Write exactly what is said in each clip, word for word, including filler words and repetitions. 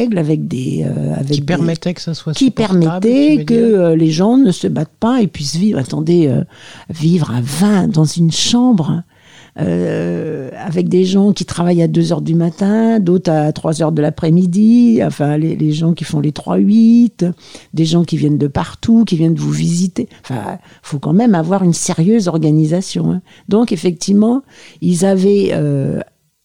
règles, avec des... Euh, avec qui des, permettaient que ça soit Qui permettaient que euh, les gens ne se battent pas et puissent vivre. Attendez, euh, vivre à vingt dans une chambre... Euh, avec des gens qui travaillent à deux heures du matin, d'autres à trois heures de l'après-midi, enfin les, les gens qui font les trois huit, des gens qui viennent de partout, qui viennent vous visiter. Enfin, faut quand même avoir une sérieuse organisation. Hein. Donc effectivement, ils avaient euh,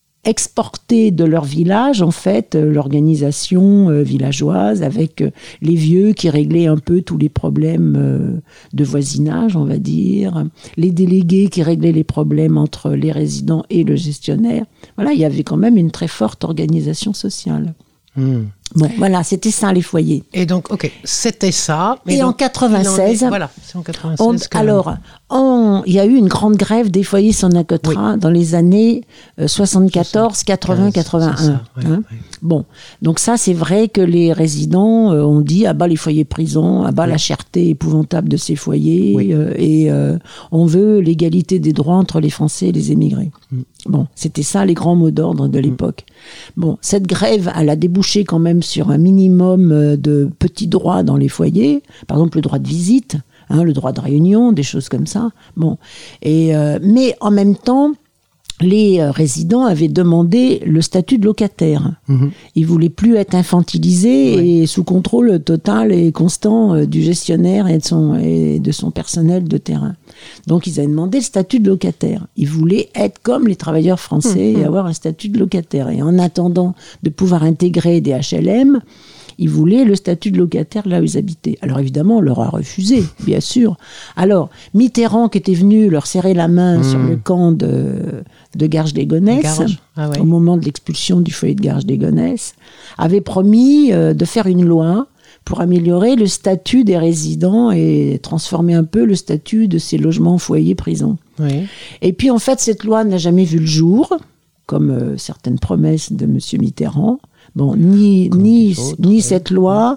exporté de leur village, en fait, euh, l'organisation euh, villageoise avec euh, les vieux qui réglaient un peu tous les problèmes euh, de voisinage, on va dire, les délégués qui réglaient les problèmes entre les résidents et le gestionnaire. Voilà, il y avait quand même une très forte organisation sociale. Mmh. Bon, voilà, c'était ça, les foyers. Et donc, ok, c'était ça. Et donc, en quatre-vingt-seize... Voilà, c'est en quatre-vingt-seize on, que... Alors, on, il y a eu une grande grève des foyers Sonacotra oui. dans les années euh, soixante-quatorze, quatre-vingts, quatre-vingt-un. Ça, ouais, hein ouais. Bon, donc ça, c'est vrai que les résidents euh, ont dit « Ah bah, les foyers prison, ah bah, oui. la cherté épouvantable de ces foyers, oui. euh, et euh, on veut l'égalité des droits entre les Français et les émigrés. Mm. » Bon, c'était ça les grands mots d'ordre de l'époque. Mm. Bon, cette grève, elle a débouché quand même sur un minimum de petits droits dans les foyers, par exemple le droit de visite, hein, le droit de réunion, des choses comme ça. Bon, et euh, mais en même temps, les résidents avaient demandé le statut de locataire. Mmh. Ils voulaient plus être infantilisés oui. et sous contrôle total et constant du gestionnaire et de son, et de son personnel de terrain. Donc ils avaient demandé le statut de locataire. Ils voulaient être comme les travailleurs français mmh. et avoir un statut de locataire. Et en attendant de pouvoir intégrer des H L M, ils voulaient le statut de locataire là où ils habitaient. Alors évidemment, on leur a refusé, bien sûr. Alors, Mitterrand, qui était venu leur serrer la main mmh. sur le camp de, de Garges-les-Gonesse, ah ouais. au moment de l'expulsion du foyer de Garges-les-Gonesse, avait promis euh, de faire une loi pour améliorer le statut des résidents et transformer un peu le statut de ces logements foyers prison. Oui. Et puis en fait, cette loi n'a jamais vu le jour, comme euh, certaines promesses de M. Mitterrand. Bon, ni, ni, autres, ni ouais. cette loi,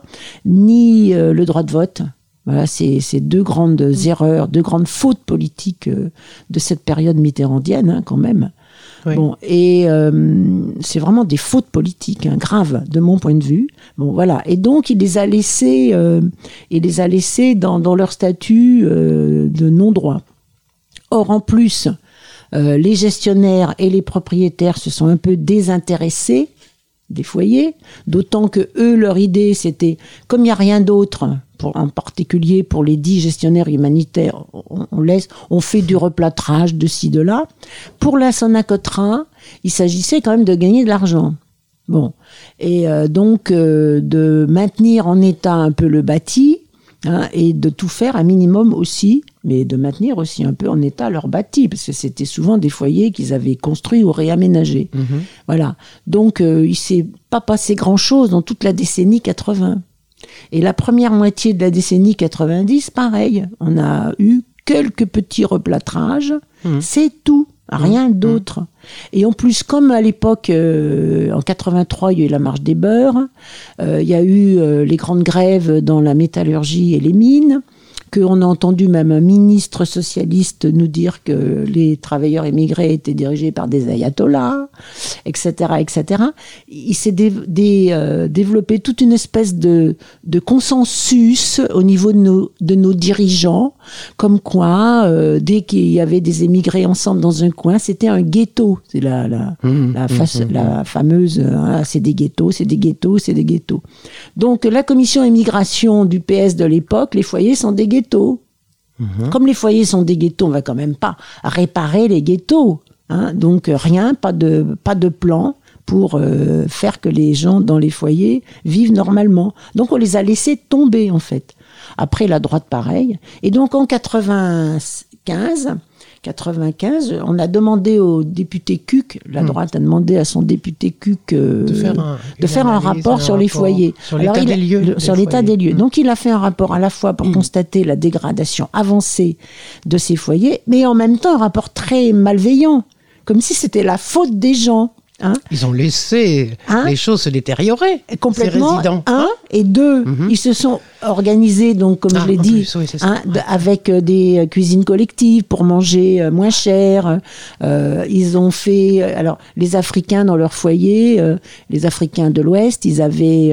ni euh, le droit de vote. Voilà, c'est, c'est deux grandes mmh. erreurs, deux grandes fautes politiques euh, de cette période mitterrandienne, hein, quand même. Oui. Bon, et euh, c'est vraiment des fautes politiques, hein, graves, de mon point de vue. Bon, voilà. Et donc, il les a laissés, euh, il les a laissés dans, dans leur statut euh, de non-droit. Or, en plus, euh, les gestionnaires et les propriétaires se sont un peu désintéressés des foyers, d'autant que eux, leur idée, c'était, comme il n'y a rien d'autre, pour, en particulier pour les dix gestionnaires humanitaires, on, on, laisse, on fait du replâtrage de ci, de là. Pour la Sonacotra, il s'agissait quand même de gagner de l'argent. Bon, et euh, donc euh, de maintenir en état un peu le bâti, hein, et de tout faire un minimum aussi, mais de maintenir aussi un peu en état leur bâti, parce que c'était souvent des foyers qu'ils avaient construits ou réaménagés. Mmh. Voilà. Donc, euh, il ne s'est pas passé grand-chose dans toute la décennie quatre-vingts. Et la première moitié de la décennie quatre-vingt-dix, pareil. On a eu quelques petits replâtrages, mmh. c'est tout. Rien mmh. d'autre. Et en plus, comme à l'époque, euh, en quatre-vingt-trois, il y a eu la marche des beurs, euh, il y a eu euh, les grandes grèves dans la métallurgie et les mines, qu'on a entendu même un ministre socialiste nous dire que les travailleurs émigrés étaient dirigés par des ayatollahs, et cetera, et cetera. Il s'est dé- dé- euh, développé toute une espèce de, de consensus au niveau de nos, de nos dirigeants, comme quoi, euh, dès qu'il y avait des émigrés ensemble dans un coin, c'était un ghetto. C'est la, la, mmh, la, face, mmh, la fameuse, hein, c'est des ghettos, c'est des ghettos, c'est des ghettos. Donc, la commission immigration du P S de l'époque, les foyers sont des ghettos. Mmh. Comme les foyers sont des ghettos, on ne va quand même pas réparer les ghettos. Hein. Donc, rien, pas de, pas de plan pour euh, faire que les gens dans les foyers vivent normalement. Donc, on les a laissés tomber, en fait. Après, la droite, pareil. Et donc, en quatre-vingt-quinze, quatre-vingt-quinze, on a demandé au député Cuc, la droite mmh. a demandé à son député Cuc euh, de faire un, de faire un rapport un sur rapport les foyers. Sur l'état Alors, des lieux. Le, sur l'état foyers. des lieux. Mmh. Donc, il a fait un rapport à la fois pour mmh. constater la dégradation avancée de ces foyers, mais en même temps un rapport très malveillant, comme si c'était la faute des gens. Hein? Ils ont laissé hein? les choses se détériorer. Complètement. Ces résidents. Un, et deux, mm-hmm. ils se sont organisés, donc comme ah, je l'ai dit, plus, oui, hein, ouais. avec des cuisines collectives pour manger moins cher. Euh, ils ont fait, alors les Africains dans leur foyer, euh, les Africains de l'Ouest, ils avaient